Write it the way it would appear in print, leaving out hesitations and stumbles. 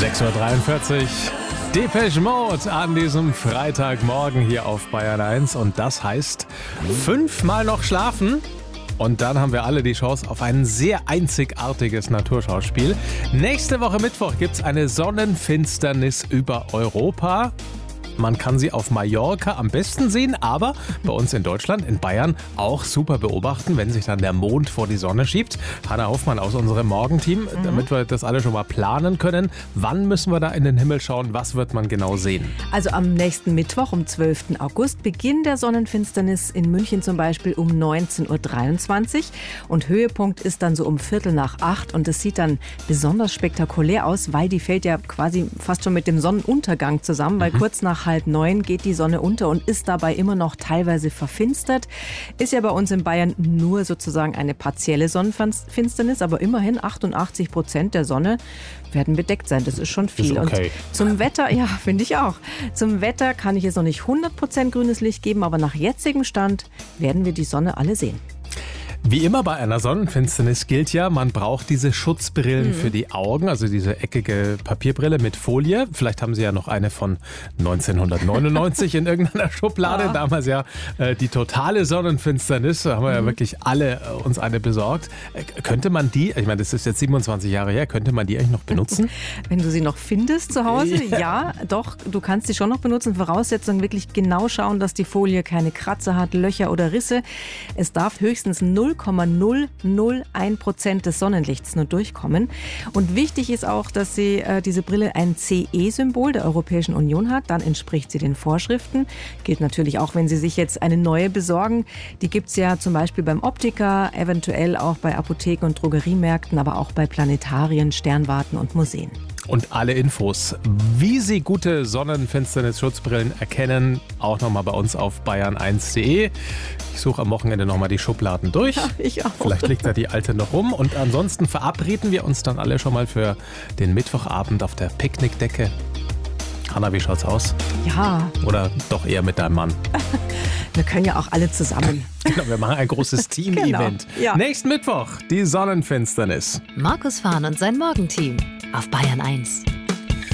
6:43 Uhr. Depeche Mode an diesem Freitagmorgen hier auf Bayern 1. Und das heißt 5-mal noch schlafen. Und dann haben wir alle die Chance auf ein sehr einzigartiges Naturschauspiel. Nächste Woche Mittwoch gibt es eine Sonnenfinsternis über Europa. Man kann sie auf Mallorca am besten sehen, aber bei uns in Deutschland, in Bayern, auch super beobachten, wenn sich dann der Mond vor die Sonne schiebt. Hanna Hoffmann aus unserem Morgenteam, damit wir das alle schon mal planen können. Wann müssen wir da in den Himmel schauen? Was wird man genau sehen? Also am nächsten Mittwoch, am 12. August, Beginn der Sonnenfinsternis in München zum Beispiel um 19:23 Uhr. Und Höhepunkt ist dann so um 7:45 und das sieht dann besonders spektakulär aus, weil die fällt ja quasi fast schon mit dem Sonnenuntergang zusammen, weil kurz nach 8:30 geht die Sonne unter und ist dabei immer noch teilweise verfinstert. Ist ja bei uns in Bayern nur sozusagen eine partielle Sonnenfinsternis, aber immerhin 88% der Sonne werden bedeckt sein. Das ist schon viel. Ist okay. Und zum Wetter, ja, finde ich auch. Zum Wetter kann ich jetzt noch nicht 100% grünes Licht geben, aber nach jetzigem Stand werden wir die Sonne alle sehen. Wie immer bei einer Sonnenfinsternis gilt ja, man braucht diese Schutzbrillen für die Augen, also diese eckige Papierbrille mit Folie. Vielleicht haben Sie ja noch eine von 1999 in irgendeiner Schublade. Ja. Damals ja die totale Sonnenfinsternis. Da haben wir ja wirklich alle uns eine besorgt. Könnte man die, ich meine, das ist jetzt 27 Jahre her, könnte man die eigentlich noch benutzen? Wenn du sie noch findest zu Hause, ja, doch, du kannst sie schon noch benutzen. Voraussetzung wirklich genau schauen, dass die Folie keine Kratzer hat, Löcher oder Risse. Es darf höchstens 0,001% des Sonnenlichts nur durchkommen. Und wichtig ist auch, dass diese Brille ein CE-Symbol der Europäischen Union hat. Dann entspricht sie den Vorschriften. Gilt natürlich auch, wenn Sie sich jetzt eine neue besorgen. Die gibt es ja zum Beispiel beim Optiker, eventuell auch bei Apotheken und Drogeriemärkten, aber auch bei Planetarien, Sternwarten und Museen. Und alle Infos, wie Sie gute Sonnenfinsternis-Schutzbrillen erkennen, auch nochmal bei uns auf bayern1.de. Ich suche am Wochenende nochmal die Schubladen durch. Ja, ich auch. Vielleicht liegt da die alte noch rum. Und ansonsten verabreden wir uns dann alle schon mal für den Mittwochabend auf der Picknickdecke. Hanna, wie schaut's aus? Ja. Oder doch eher mit deinem Mann? Wir können ja auch alle zusammen. Genau, wir machen ein großes Team-Event. Genau, ja. Nächsten Mittwoch, die Sonnenfinsternis. Markus Fahn und sein Morgenteam auf Bayern 1.